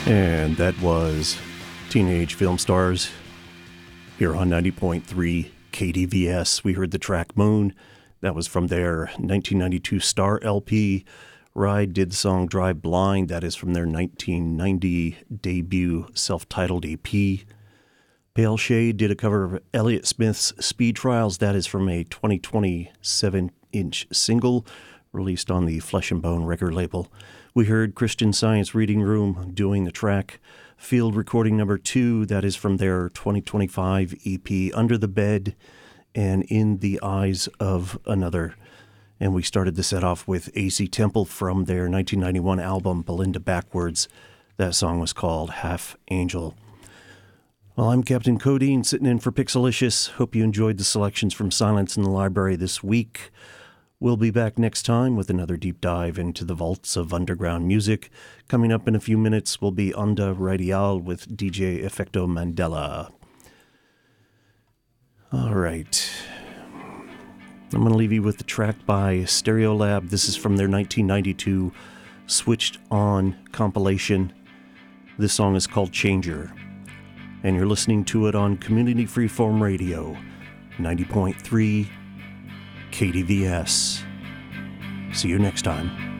And that was Teenage Film Stars here on 90.3 KDVS. We heard the track Moon. That was from their 1992 Star LP. Ride did the song Drive Blind. That is from their 1990 debut self-titled EP. Pale Shade did a cover of Elliott Smith's Speed Trials. That is from a 2020 7-inch single released on the Flesh and Bone record label. We heard Christian Science Reading Room doing the track Field Recording Number 2. That is from their 2025 EP Under the Bed and In the Eyes of Another. And we started the set off with AC Temple from their 1991 album Belinda Backwards. That song was called Half Angel. Well, I'm Captain Codeine, sitting in for Pixelicious. Hope you enjoyed the selections from Silence in the Library this week. We'll be back next time with another deep dive into the vaults of underground music. Coming up in a few minutes will be Onda Radial with DJ Effecto Mandela. All right. I'm going to leave you with the track by Stereolab. This is from their 1992 Switched On compilation. This song is called Changer. And you're listening to it on Community Freeform Radio, 90.3 KDVS. See you next time.